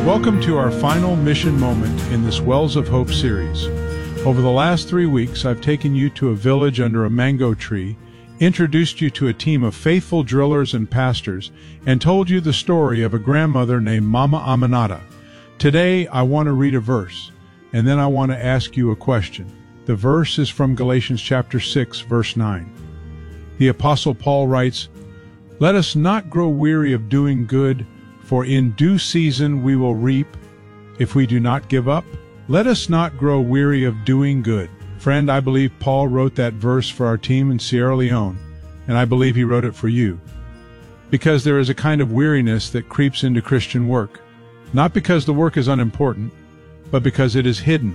Welcome to our final mission moment in this Wells of Hope series. Over the last 3 weeks, I've taken you to a village under a mango tree, introduced you to a team of faithful drillers and pastors, and told you the story of a grandmother named Mama Aminata. Today, I want to read a verse, and then I want to ask you a question. The verse is from Galatians chapter 6, verse 9. The Apostle Paul writes, "Let us not grow weary of doing good, for in due season we will reap if we do not give up." Let us not grow weary of doing good. Friend, I believe Paul wrote that verse for our team in Sierra Leone, and I believe he wrote it for you. Because there is a kind of weariness that creeps into Christian work, not because the work is unimportant, but because it is hidden.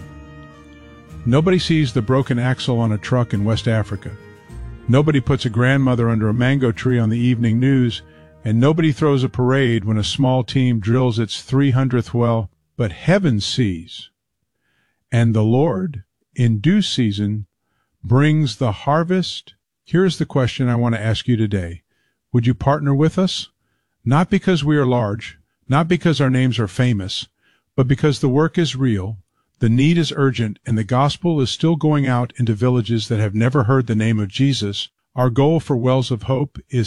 Nobody sees the broken axle on a truck in West Africa. Nobody puts a grandmother under a mango tree on the evening news, and nobody throws a parade when a small team drills its 300th well, but heaven sees. And the Lord, in due season, brings the harvest. Here's the question I want to ask you today. Would you partner with us? Not because we are large, not because our names are famous, but because the work is real, the need is urgent, and the gospel is still going out into villages that have never heard the name of Jesus. Our goal for Wells of Hope is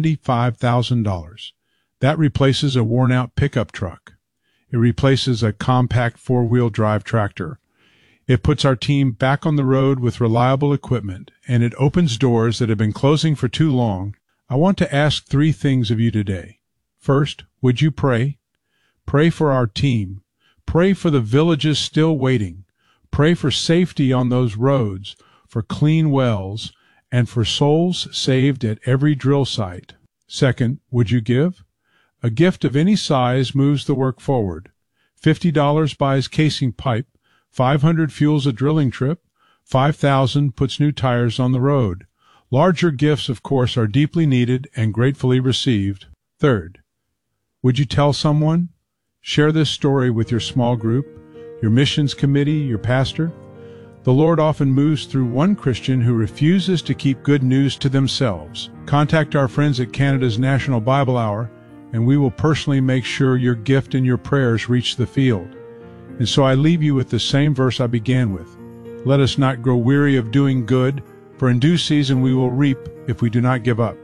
$75,000. That replaces a worn-out pickup truck. It replaces a compact four-wheel drive tractor. It puts our team back on the road with reliable equipment, and it opens doors that have been closing for too long. I want to ask 3 things of you today. First, would you pray? Pray for our team. Pray for the villages still waiting. Pray for safety on those roads, for clean wells, and for souls saved at every drill site. Second, would you give? A gift of any size moves the work forward. $50 buys casing pipe, $500 fuels a drilling trip, $5,000 puts new tires on the road. Larger gifts, of course, are deeply needed and gratefully received. Third, would you tell someone? Share this story with your small group, your missions committee, your pastor. The Lord often moves through one Christian who refuses to keep good news to themselves. Contact our friends at Canada's National Bible Hour, and we will personally make sure your gift and your prayers reach the field. And so I leave you with the same verse I began with. Let us not grow weary of doing good, for in due season we will reap if we do not give up.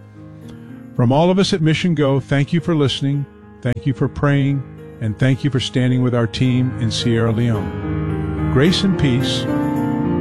From all of us at Mission Go, thank you for listening, thank you for praying, and thank you for standing with our team in Sierra Leone. Grace and peace